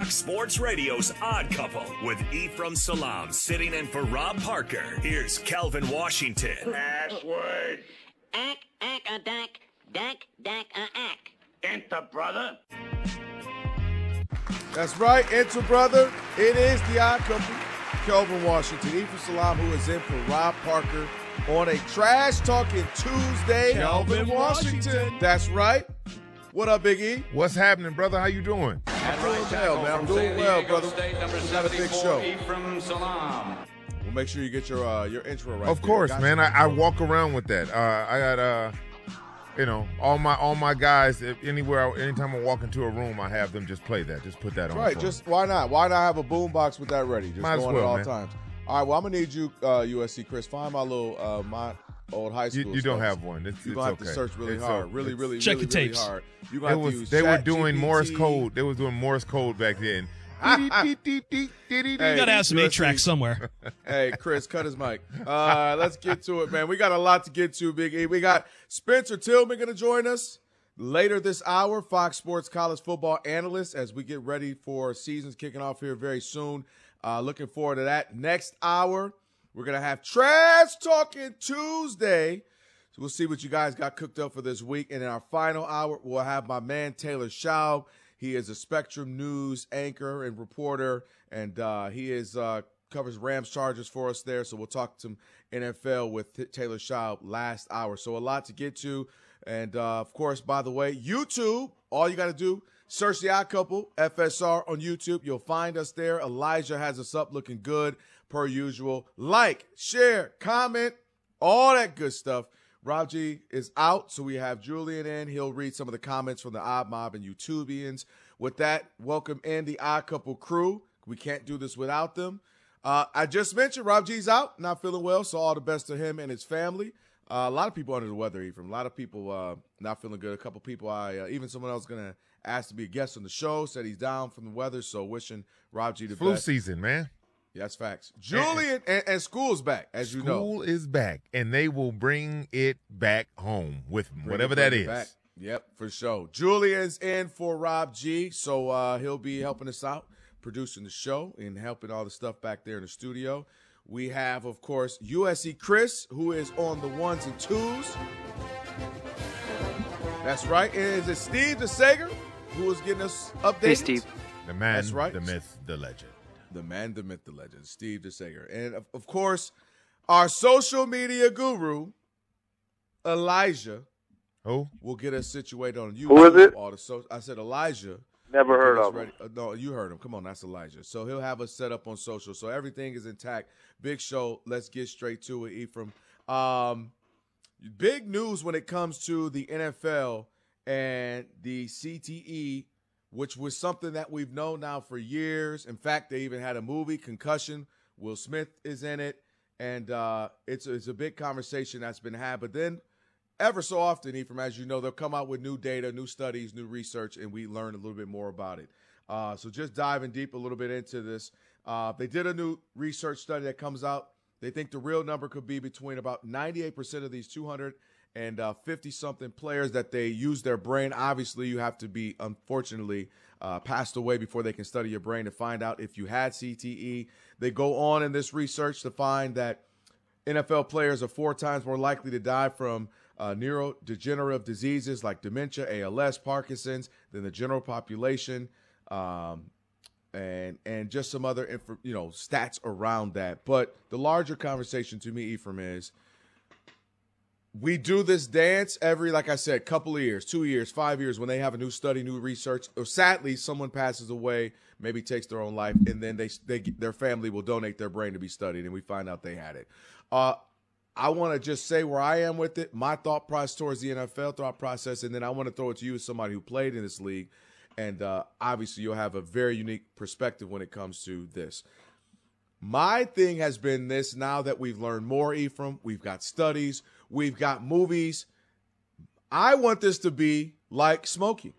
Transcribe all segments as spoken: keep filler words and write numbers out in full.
Fox Sports Radio's Odd Couple with Ephraim Salaam sitting in for Rob Parker. Here's Calvin Washington. Password. Ack, ack, a dack, dack, dack, a ack. Enter, brother. That's right, enter, brother. It is the Odd Couple. Calvin Washington, Ephraim Salaam, who is in for Rob Parker on a Trash Talking Tuesday. Calvin Washington. That's right. What up, Big E? What's happening, brother? How you doing? I'm doing well, man. I'm doing well, brother. We got a big show. Ephraim Salaam. We'll make sure you get your uh, your intro right. Of there. course, Got man. you. I, I walk around with that. Uh, I got uh, you know, all my all my guys. If anywhere, anytime I walk into a room, I have them just play that. Just put that on. Right. for Just them. why not? Why not have a boom box with that ready? Just Might as going well, at all man. times. All right. Well, I'm gonna need you, uh, U S C Chris. Find my little uh, my old high school. You, you don't stuff. have one. It's, You're it's gonna have okay. to search really It's hard, okay. really, It's- really, Check really, your really tapes. hard. You're It gonna have was, to use they were Chat doing G P T. Morse code. They was doing Morse code back then. Hey, You gotta have some U S C. eight tracks somewhere. Hey, Chris, cut his mic. Uh, let's get to it, man. We got a lot to get to, Big E. We got Spencer Tillman going to join us later this hour, Fox Sports college football analyst, as we get ready for seasons kicking off here very soon. Uh, looking forward to that. Next hour, we're going to have Trash Talking Tuesday. So we'll see what you guys got cooked up for this week. And in our final hour, we'll have my man Taylor Schaub. He is a Spectrum News anchor and reporter, and uh, he is uh, covers Rams Chargers for us there. So we'll talk some N F L with T- Taylor Schaub last hour. So a lot to get to. And, uh, of course, by the way, YouTube, all you got to do, search The Odd Couple, F S R on YouTube. You'll find us there. Elijah has us up looking good, per usual. Like, share, comment, all that good stuff. Rob G is out, so we have Julian in. He'll read some of the comments from the Odd Mob and YouTubians. With that, welcome in the Odd Couple crew. We can't do this without them. Uh, I just mentioned Rob G's out, not feeling well, so all the best to him and his family. Uh, a lot of people under the weather, Ephraim. A lot of people uh, not feeling good. A couple people, I uh, even someone else going to ask to be a guest on the show, said he's down from the weather, so wishing Rob G the Flu best. season, man. Yeah, that's facts. Julian, and, and school's back, as you know. School is back, and they will bring it back home with them, Bring whatever it- that bring is. it back. Yep, for sure. Julian's in for Rob G, so uh, he'll be helping us out, producing the show and helping all the stuff back there in the studio. We have, of course, U S C Chris, who is on the ones and twos. That's right. And is it Steve DeSager, who is getting us updated? Hey, Steve. The man, That's right. the myth, the legend. The man, the myth, the legend, Steve DeSager. And, of, of course, our social media guru, Elijah, Who? will get us situated on YouTube. Who is it? All the so- I said Elijah. Never Get heard us of him. ready. Uh, no, you heard him. Come on, that's Elijah. So he'll have us set up on social. So everything is intact. Big show. Let's get straight to it, Ephraim. Um, big news when it comes to the N F L and the C T E, which was something that we've known now for years. In fact, they even had a movie, Concussion. Will Smith is in it. And uh, it's, it's a big conversation that's been had. But then ever so often, Ephraim, as you know, they'll come out with new data, new studies, new research, and we learn a little bit more about it. Uh, so just diving deep a little bit into this. Uh, they did a new research study that comes out. They think the real number could be between about ninety-eight percent of these two hundred fifty-something players that they use their brain. Obviously, you have to be, unfortunately, uh, passed away before they can study your brain to find out if you had C T E. They go on in this research to find that N F L players are four times more likely to die from uh, neurodegenerative diseases like dementia, A L S, Parkinson's than the general population, um, and and just some other inf- you know stats around that. But the larger conversation to me, Ephraim, is we do this dance every, like I said, couple of years, two years, five years, when they have a new study, new research, or sadly someone passes away, maybe takes their own life, and then they they their family will donate their brain to be studied, and we find out they had it. Uh, I want to just say where I am with it, my thought process towards the N F L thought process, and then I want to throw it to you as somebody who played in this league, and uh, obviously you'll have a very unique perspective when it comes to this. My thing has been this, now that we've learned more, Ephraim, we've got studies, we've got movies. I want this to be like smoking.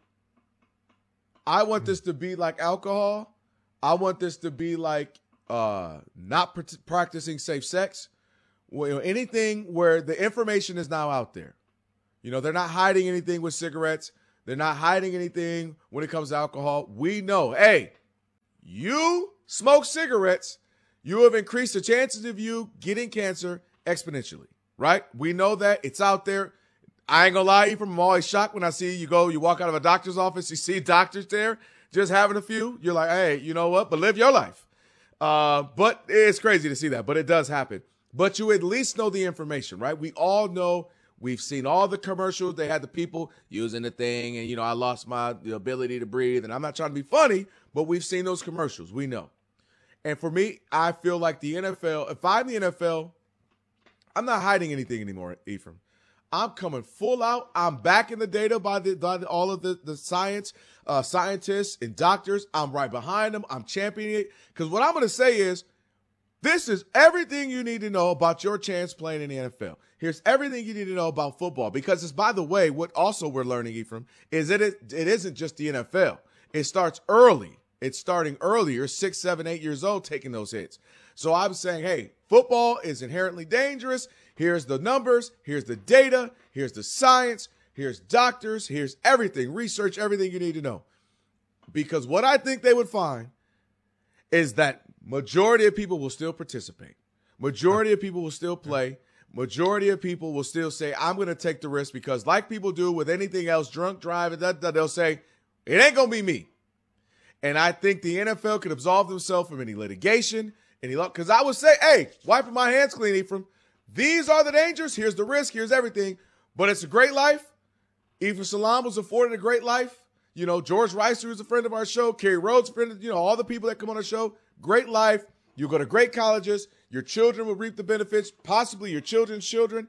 I want this to be like alcohol. I want this to be like uh, not pr- practicing safe sex. Well, anything where the information is now out there. You know, they're not hiding anything with cigarettes. They're not hiding anything when it comes to alcohol. We know, hey, you smoke cigarettes, you have increased the chances of you getting cancer exponentially, right? We know that. It's out there. I ain't gonna lie, Ephraim, I'm always shocked when I see you go, you walk out of a doctor's office, you see doctors there just having a few. You're like, hey, you know what? But live your life. Uh, but it's crazy to see that, but it does happen. But you at least know the information, right? We all know. We've seen all the commercials. They had the people using the thing, and, you know, I lost my the ability to breathe. And I'm not trying to be funny, but we've seen those commercials. We know. And for me, I feel like the N F L, if I'm the N F L, I'm not hiding anything anymore, Ephraim. I'm coming full out. I'm backing the data by, the, by the, all of the, the science, uh, scientists and doctors. I'm right behind them. I'm championing it. Because what I'm going to say is, this is everything you need to know about your chance playing in the N F L. Here's everything you need to know about football. Because it's, by the way, what also we're learning, Ephraim, is that it, it isn't just the N F L. It starts early. It's starting earlier, six, seven, eight years old, taking those hits. So I'm saying, hey, football is inherently dangerous. Here's the numbers. Here's the data. Here's the science. Here's doctors. Here's everything. Research everything you need to know. Because what I think they would find is that majority of people will still participate. Majority of people will still play. Majority of people will still say, I'm going to take the risk because like people do with anything else, drunk driving, that, that, they'll say, it ain't going to be me. And I think the N F L could absolve themselves from any litigation, any law. Because I would say, hey, wiping my hands clean, Ephraim. These are the dangers. Here's the risk. Here's everything. But it's a great life. Ephraim Salaam was afforded a great life. You know, George Rice, who's a friend of our show, Kerry Rhodes, friend of, you know, all the people that come on our show. Great life. You go to great colleges. Your children will reap the benefits, possibly your children's children.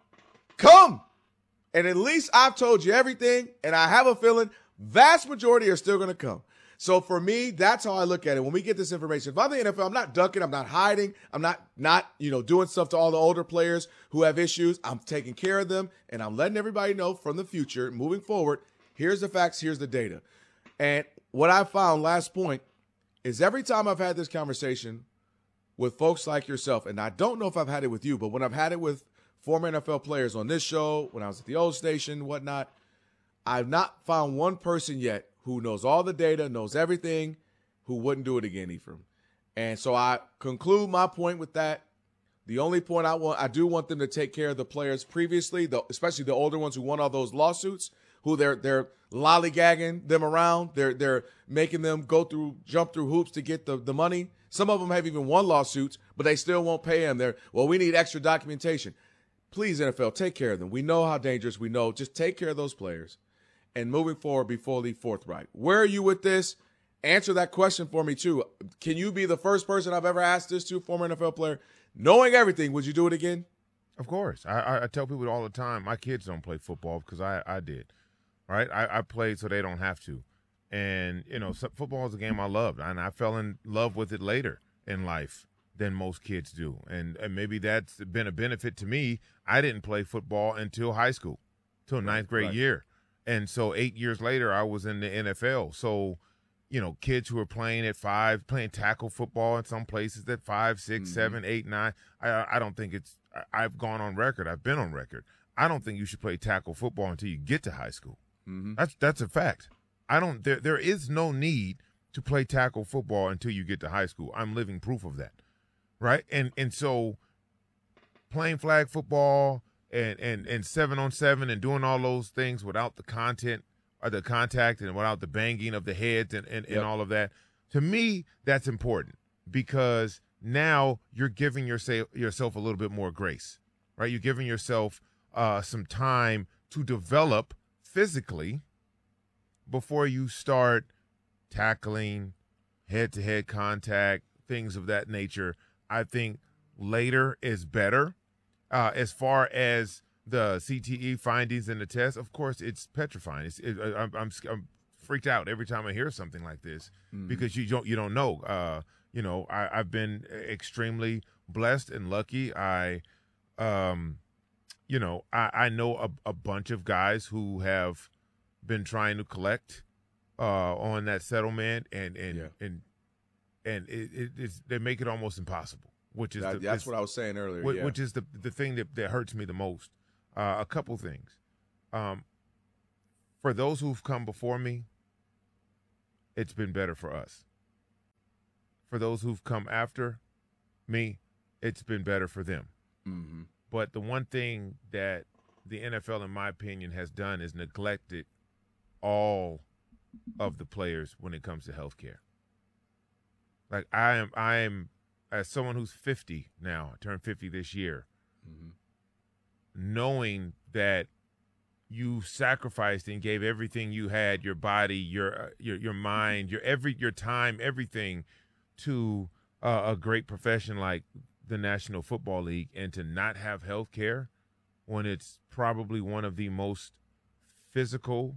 Come. And at least I've told you everything, and I have a feeling vast majority are still going to come. So for me, that's how I look at it. When we get this information, if I'm the N F L, I'm not ducking, I'm not hiding, I'm not, not, you know, doing stuff to all the older players who have issues. I'm taking care of them, and I'm letting everybody know from the future, moving forward, here's the facts, here's the data. And what I found, last point, is every time I've had this conversation with folks like yourself, and I don't know if I've had it with you, but when I've had it with former N F L players on this show, when I was at the old station, whatnot, I've not found one person yet who knows all the data, knows everything, who wouldn't do it again, Ephraim. And so I conclude my point with that. The only point I want, I do want them to take care of the players previously, the, especially the older ones who won all those lawsuits, who they're they're lollygagging them around. They're they're making them go through, jump through hoops to get the, the money. Some of them have even won lawsuits, but they still won't pay them. They're, well, we need extra documentation. Please, N F L, take care of them. We know how dangerous we know. Just take care of those players. And moving forward, be fully forthright. Where are you with this? Answer that question for me, too. Can you be the first person I've ever asked this to, former N F L player? Knowing everything, would you do it again? Of course. I, I tell people all the time, my kids don't play football because I, I did. All right? I, I played so they don't have to. And, you know, football is a game I loved, and I fell in love with it later in life than most kids do. And, and maybe that's been a benefit to me. I didn't play football until high school, till ninth grade right. year. And so eight years later, I was in the N F L. So, you know, kids who are playing at five, playing tackle football in some places at five, six, mm-hmm. seven, eight, nine. I, I don't think it's – I've gone on record. I've been on record. I don't think you should play tackle football until you get to high school. Mm-hmm. That's that's a fact. I don't there, – there is no need to play tackle football until you get to high school. I'm living proof of that, right? And and so playing flag football – And, and and seven on seven and doing all those things without the content or the contact and without the banging of the heads and, and, yep. and all of that. To me, that's important because now you're giving yourself yourself a little bit more grace, right? You're giving yourself uh, some time to develop physically before you start tackling, head-to-head contact, things of that nature. I think later is better. Uh, as far as the C T E findings and the test, of course, it's petrifying. It's, it, I'm, I'm, I'm freaked out every time I hear something like this mm-hmm. because you don't you don't know. Uh, you know, I, I've been extremely blessed and lucky. I, um, you know, I, I know a, a bunch of guys who have been trying to collect uh, on that settlement, and and yeah. and and it, it, it's, they make it almost impossible. Which is that, the, that's what I was saying earlier. Which, yeah. which is the the thing that, that hurts me the most. Uh, a couple things. Um, for those who've come before me, it's been better for us. for those who've come after me, it's been better for them. Mm-hmm. But the one thing that the N F L, in my opinion, has done is neglected all of the players when it comes to health care. Like I am, I am, as someone who's fifty now, I turned fifty this year, Mm-hmm. knowing that you sacrificed and gave everything you had, your body, your uh, your your mind, your every your time, everything, to uh, a great profession like the National Football League, and to not have health care when it's probably one of the most physical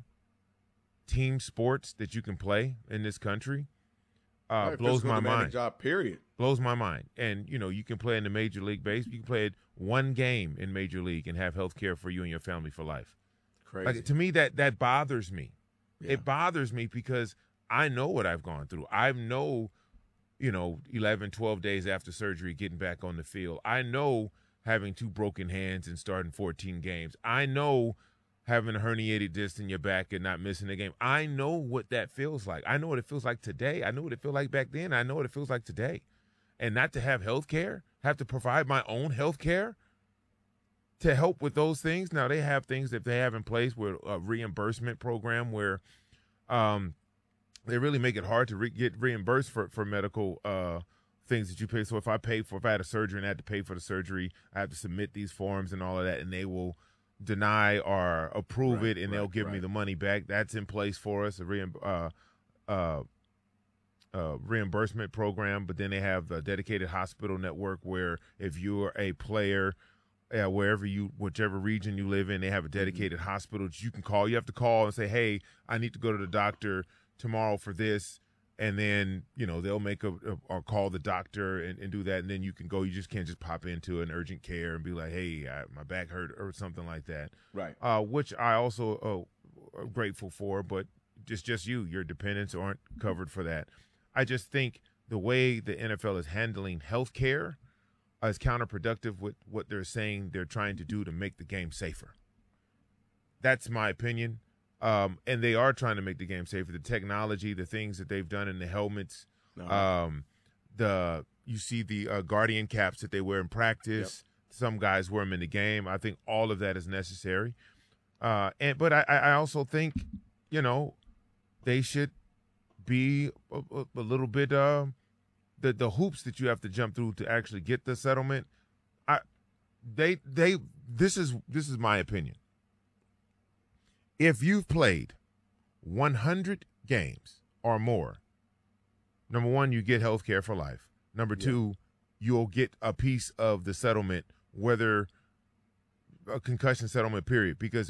team sports that you can play in this country, uh, Right, blows physical my demanding mind. Job, period. Blows my mind. And, you know, you can play in the Major League Base. You can play one game in Major League and have health care for you and your family for life. Crazy. Like, to me, that that bothers me. Yeah. It bothers me because I know what I've gone through. I know, you know, eleven, twelve days after surgery, getting back on the field. I know having two broken hands and starting fourteen games. I know having a herniated disc in your back and not missing a game. I know what that feels like. I know what it feels like today. I know what it feels like back then. I know what it feels like today. And not to have health care, have to provide my own health care to help with those things. Now, they have things that they have in place where a reimbursement program where um, they really make it hard to re- get reimbursed for, for medical uh, things that you pay. So if I pay for, if I had a surgery and I had to pay for the surgery, I have to submit these forms and all of that, and they will deny or approve Right, it, and right, they'll give me right. the money back. That's in place for us, a reimb- uh, uh, uh, reimbursement program. But then they have a dedicated hospital network where if you're a player, uh, wherever you, whichever region you live in, they have a dedicated Mm-hmm. hospital that you can call. You have to call and say, hey, I need to go to the doctor tomorrow for this. And then, you know, they'll make a, a or call the doctor and, and do that. And then you can go. You just can't just pop into an urgent care and be like, hey, I, my back hurt or something like that. Right. Uh, which I also uh, am grateful for, but just, just you, your dependents aren't covered for that. I just think the way the N F L is handling health care is counterproductive with what they're saying they're trying to do to make the game safer. That's my opinion. Um, and they are trying to make the game safer. The technology, the things that they've done in the helmets, Uh-huh. um, the you see the uh, Guardian caps that they wear in practice. Some guys wear them in the game. I think all of that is necessary. Uh, and but I, I also think, you know, they should be a, a, a little bit uh, the the hoops that you have to jump through to actually get the settlement. I they they this is this is my opinion. If you've played one hundred games or more, number one, you get health care for life. Number two, you'll get a piece of the settlement, whether a concussion settlement, period, because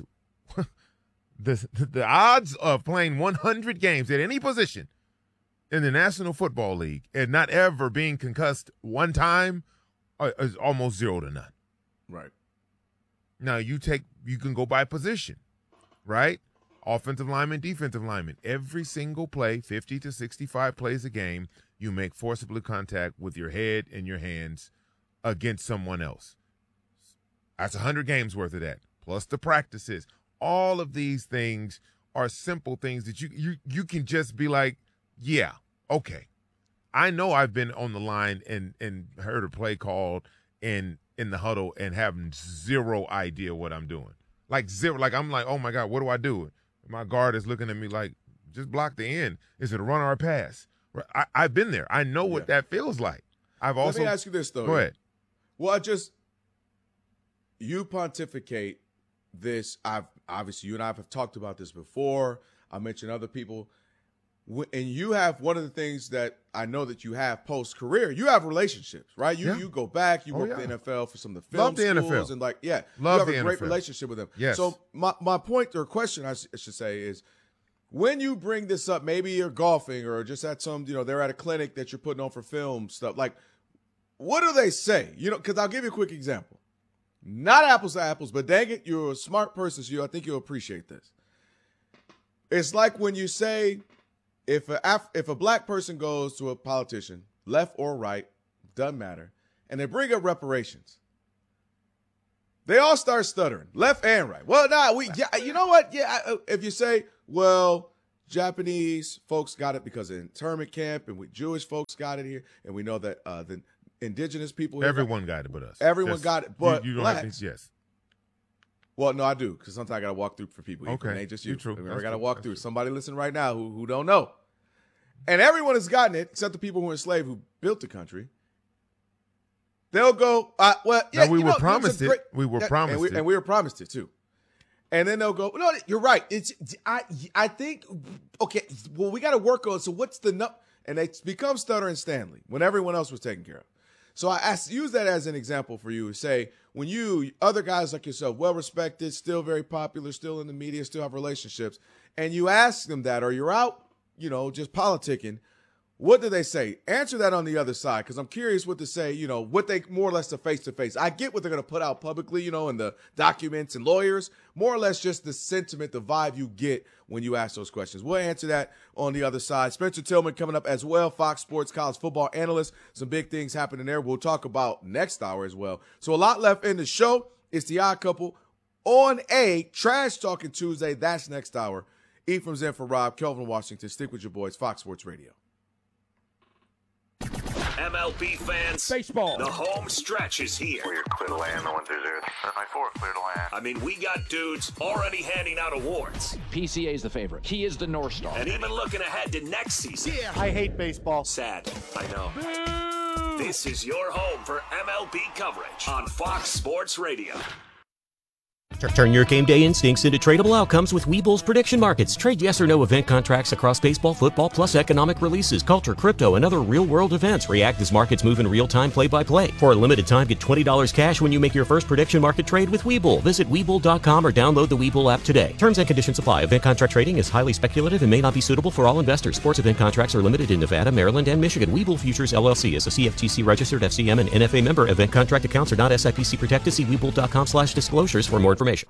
the, the odds of playing one hundred games at any position in the National Football League and not ever being concussed one time are, is almost zero to none. Right. Now, you take you can go by position. Right? Offensive lineman, defensive lineman. Every single play, fifty to sixty-five plays a game, you make forcibly contact with your head and your hands against someone else. That's one hundred games worth of that, plus the practices. All of these things are simple things that you you you can just be like, yeah, okay. I know I've been on the line and, and heard a play called in, in the huddle and having zero idea what I'm doing. Like zero, like I'm like, oh my God, what do I do? My guard is looking at me like, just block the end. Is it a run or a pass? I, I've been there. I know what Yeah. that feels like. I've Let also. me ask you this, though. Go ahead. Well, I just, you pontificate this. I've obviously, you and I have talked about this before. I mentioned other people. Wh- And you have one of the things that I know that you have post career. You have relationships, right? You Yeah. you go back. You Oh, work yeah. with the N F L for some of the film Love the N F L. schools and like yeah, Love you have the a great N F L. relationship with them. Yes. So my my point or question I, s- I should say is, when you bring this up, maybe you're golfing or just at some, you know, they're at a clinic that you're putting on for film stuff. Like, what do they say? You know, because I'll give you a quick example. Not apples to apples, but dang it, you're a smart person, so you, I think you'll appreciate this. It's like when you say, if a Af- if a black person goes to a politician, left or right, doesn't matter, and they bring up reparations, they all start stuttering, left and right. Well, nah, we, yeah, you know what? Yeah, I- if you say, well, Japanese folks got it because of internment camp, and we Jewish folks got it here, and we know that uh, the indigenous people here Everyone got, got it but us. Everyone Just, got it, but you, you don't blacks. have to, yes. Well, no, I do, because sometimes I got to walk through for people. Okay. It ain't just you. You're true. I, mean, I That's got to true. walk That's through. true. Somebody listen right now who who don't know. And everyone has gotten it, except the people who were enslaved who built the country. They'll go, uh, well, yeah, Now, we you were know, promised great- it. We were yeah, promised and we, it. And we were promised it, too. And then they'll go, no, you're right. It's I I think, okay, well, we got to work on, so what's the, nu-? And they become Stutter and Stanley when everyone else was taken care of. So I asked, use that as an example for you. Say, when you, other guys like yourself, well-respected, still very popular, still in the media, still have relationships, and you ask them that, or you're out, you know, just politicking, what do they say? Answer that on the other side, because I'm curious what to say, you know, what they more or less the face-to-face. I get what they're going to put out publicly, you know, in the documents and lawyers, more or less just the sentiment, the vibe you get when you ask those questions. We'll answer that on the other side. Spencer Tillman coming up as well, Fox Sports college football analyst. Some big things happening there. We'll talk about next hour as well. So a lot left in the show. It's the Odd Couple on a Trash Talking Tuesday. That's next hour. Ephraim's in for Rob, Kelvin Washington. Stick with your boys, Fox Sports Radio. M L B fans, Baseball. the home stretch is here. We're clear to land, the one through there. seven nine four, clear to land. I mean, we got dudes already handing out awards P C A is the favorite. He is the North Star. and even looking ahead to next season. I hate baseball. Sad, I know. This is your home for M L B coverage on Fox Sports Radio. Turn your game day instincts into tradable outcomes with Webull's prediction markets. Trade yes or no event contracts across baseball, football, plus economic releases, culture, crypto, and other real-world events. React as markets move in real time, play-by-play. For a limited time, get twenty dollars cash when you make your first prediction market trade with Webull. Visit Webull dot com or download the Webull app today. Terms and conditions apply. Event contract trading is highly speculative and may not be suitable for all investors. Sports event contracts are limited in Nevada, Maryland, and Michigan. Webull Futures, L L C is a C F T C-registered F C M and N F A member. Event contract accounts are not S I P C protected. See Webull dot com slash disclosures for more information.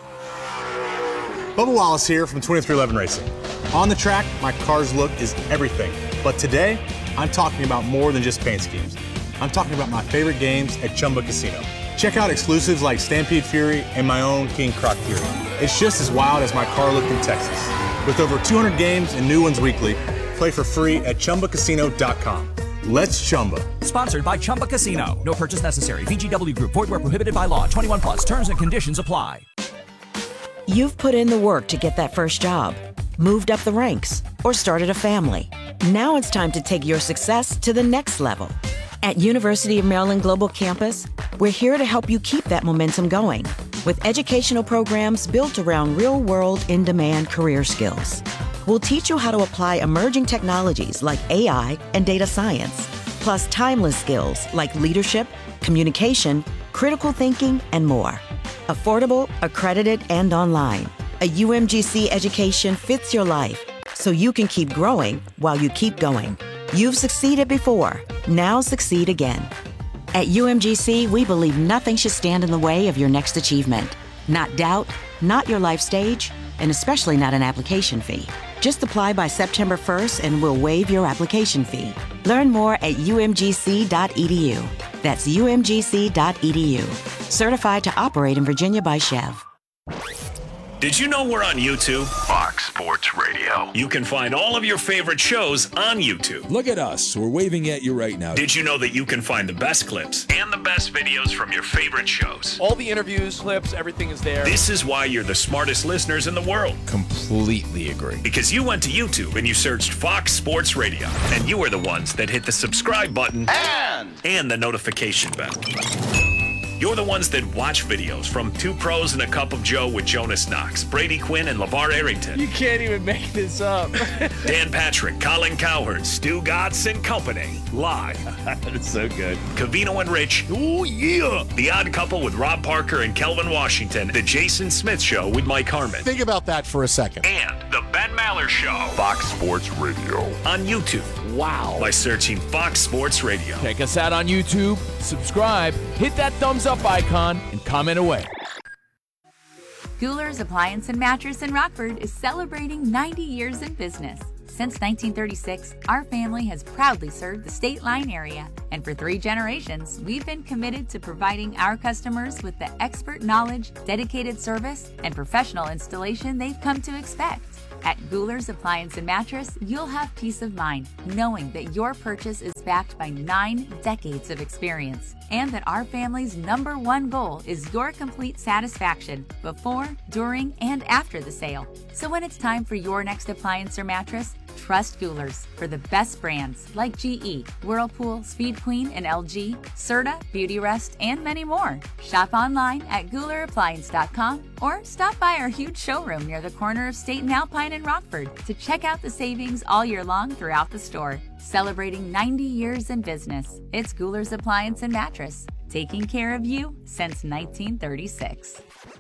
Bubba Wallace here from twenty-three eleven Racing. On the track, my car's look is everything. But today, I'm talking about more than just paint schemes. I'm talking about my favorite games at Chumba Casino. Check out exclusives like Stampede Fury and my own King Croc Fury. It's just as wild as my car look in Texas. With over two hundred games and new ones weekly, play for free at Chumba Casino dot com. Let's Chumba. Sponsored by Chumba Casino. No purchase necessary. V G W Group. Void where prohibited by law. twenty-one plus. Terms and conditions apply. You've put in the work to get that first job, moved up the ranks, or started a family. Now it's time to take your success to the next level. At University of Maryland Global Campus, we're here to help you keep that momentum going with educational programs built around real-world, in-demand career skills. We'll teach you how to apply emerging technologies like A I and data science, plus timeless skills like leadership, communication, critical thinking, and more. Affordable, accredited, and online. A U M G C education fits your life, so you can keep growing while you keep going. You've succeeded before. Now succeed again. At U M G C, we believe nothing should stand in the way of your next achievement. Not doubt, not your life stage, and especially not an application fee. Just apply by September first and we'll waive your application fee. Learn more at U M G C dot E D U. That's U M G C dot E D U. Certified to operate in Virginia by Chev. Did you know we're on YouTube? Fox Sports Radio. You can find all of your favorite shows on YouTube. Look at us. We're waving at you right now. Did you know that you can find the best clips and the best videos from your favorite shows? All the interviews, clips, everything is there. This is why you're the smartest listeners in the world. Completely agree. Because you went to YouTube and you searched Fox Sports Radio, and you are the ones that hit the subscribe button And, and the notification bell. You're the ones that watch videos from Two Pros and a Cup of Joe with Jonas Knox, Brady Quinn, and LeVar Arrington. You can't even make this up. Dan Patrick, Colin Cowherd, Stu Gatz and Company. Live. That's so good. Covino and Rich. Oh, yeah. The Odd Couple with Rob Parker and Kelvin Washington. The Jason Smith Show with Mike Harmon. Think about that for a second. And The Ben Maller Show. Fox Sports Radio. On YouTube. Wow. By searching Fox Sports Radio. Check us out on YouTube, subscribe, hit that thumbs up icon, and comment away. Coolers Appliance and Mattress in Rockford is celebrating ninety years in business. Since nineteen thirty-six, our family has proudly served the State Line area, and for three generations, we've been committed to providing our customers with the expert knowledge, dedicated service, and professional installation they've come to expect. At Goular's Appliance and Mattress, you'll have peace of mind knowing that your purchase is backed by nine decades of experience and that our family's number one goal is your complete satisfaction before, during, and after the sale. So when it's time for your next appliance or mattress, trust Goular's for the best brands like G E, Whirlpool, Speed Queen, and L G, Serta, Beautyrest, and many more. Shop online at Goular Appliance dot com or stop by our huge showroom near the corner of State and Alpine in Rockford to check out the savings all year long throughout the store. Celebrating ninety years in business, it's Goular's Appliance and Mattress, taking care of you since nineteen thirty-six.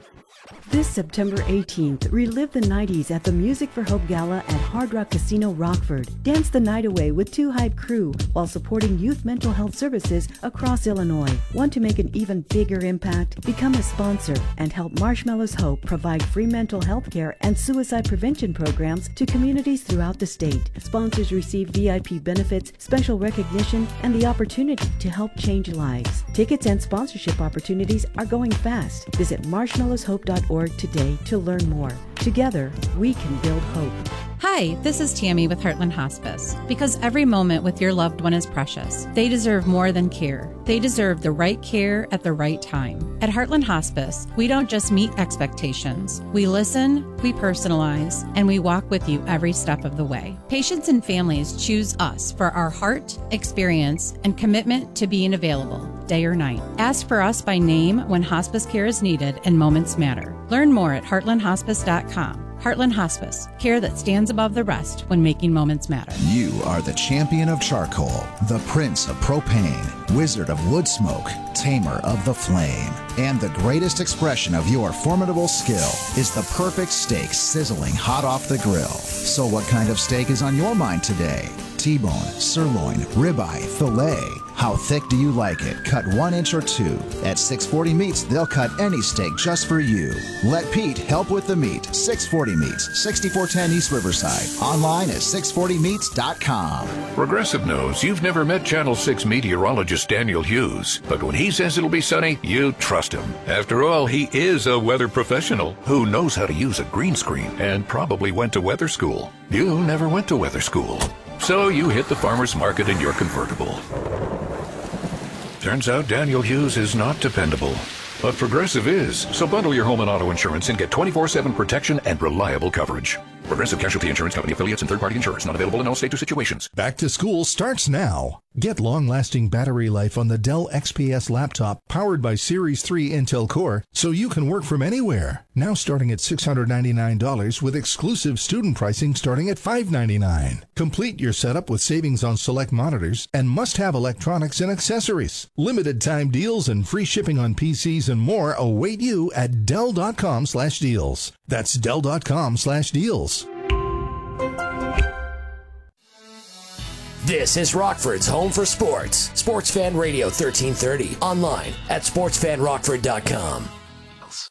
This September eighteenth, relive the nineties at the Music for Hope Gala at Hard Rock Casino Rockford. Dance the night away with Two Hype Crew while supporting youth mental health services across Illinois. Want to make an even bigger impact? Become a sponsor and help Marshmallows Hope provide free mental health care and suicide prevention programs to communities throughout the state. Sponsors receive V I P benefits, special recognition, and the opportunity to help change lives. Tickets and sponsorship opportunities are going fast. Visit marshmallows hope dot org today to learn more. Together, we can build hope. Hi, this is Tammy with Heartland Hospice. Because every moment with your loved one is precious, they deserve more than care. They deserve the right care at the right time. At Heartland Hospice, we don't just meet expectations. We listen, we personalize, and we walk with you every step of the way. Patients and families choose us for our heart, experience, and commitment to being available, day or night. Ask for us by name when hospice care is needed and moments matter. Learn more at heartland hospice dot com. Heartland Hospice, care that stands above the rest when making moments matter. You are the champion of charcoal, the prince of propane, wizard of wood smoke, tamer of the flame. And the greatest expression of your formidable skill is the perfect steak sizzling hot off the grill. So what kind of steak is on your mind today? T-bone, sirloin, ribeye, filet. How thick do you like it? Cut one inch or two. At six forty Meats, they'll cut any steak just for you. Let Pete help with the meat. six forty Meats, sixty-four ten East Riverside. Online at six forty meats dot com. Progressive knows you've never met Channel six meteorologist Daniel Hughes, but when he says it'll be sunny, you trust him. After all, he is a weather professional who knows how to use a green screen and probably went to weather school. You never went to weather school. So you hit the farmer's market in your convertible. Turns out Daniel Hughes is not dependable, but Progressive is. So bundle your home and auto insurance and get twenty-four seven protection and reliable coverage. Progressive Casualty Insurance Company affiliates and third-party insurers not available in all states or situations. Back to school starts now. Get long-lasting battery life on the Dell X P S laptop powered by Series three Intel Core so you can work from anywhere. Now starting at six hundred ninety-nine dollars with exclusive student pricing starting at five hundred ninety-nine dollars. Complete your setup with savings on select monitors and must-have electronics and accessories. Limited time deals and free shipping on P Cs and more await you at Dell dot com slash deals. That's Dell dot com slash deals. This is Rockford's home for sports. Sports Fan Radio thirteen thirty. Online at sports fan rockford dot com.